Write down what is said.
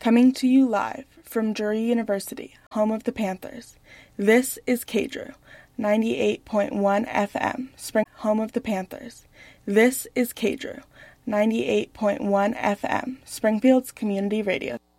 Coming to you live from Drury University, home of the Panthers. This is KDRU, 98.1 FM, home of the Panthers. This is KDRU, 98.1 FM, Springfield's community radio.